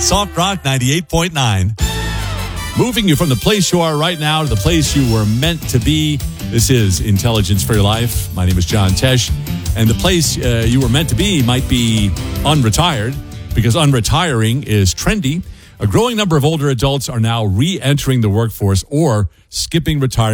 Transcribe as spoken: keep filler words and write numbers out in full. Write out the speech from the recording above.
Soft Rock ninety-eight point nine. Moving you from the place you are right now to the place you were meant to be. This is Intelligence for Your Life. My name is John Tesh. And the place uh, you were meant to be might be unretired, because unretiring is trendy. A growing number of older adults are now re-entering the workforce or skipping retirement